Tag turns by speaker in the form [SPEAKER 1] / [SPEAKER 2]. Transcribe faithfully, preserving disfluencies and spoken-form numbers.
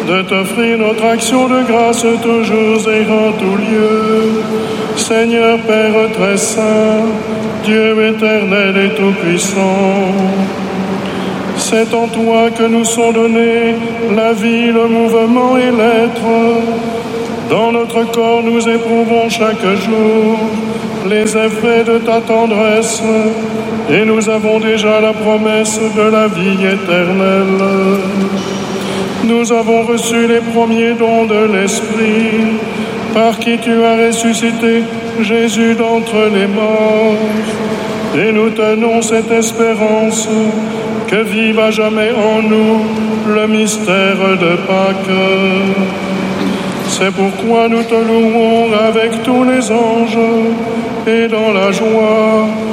[SPEAKER 1] de t'offrir notre action de grâce toujours et en tout lieu. Seigneur Père très saint, Dieu éternel et tout-puissant, c'est en toi que nous sont donnés la vie, le mouvement et l'être. Dans notre corps, nous éprouvons chaque jour les effets de ta tendresse et nous avons déjà la promesse de la vie éternelle. Nous avons reçu les premiers dons de l'Esprit par qui tu as ressuscité Jésus d'entre les morts. Et nous tenons cette espérance que vive à jamais en nous le mystère de Pâques. C'est pourquoi nous te louons avec tous les anges et dans la joie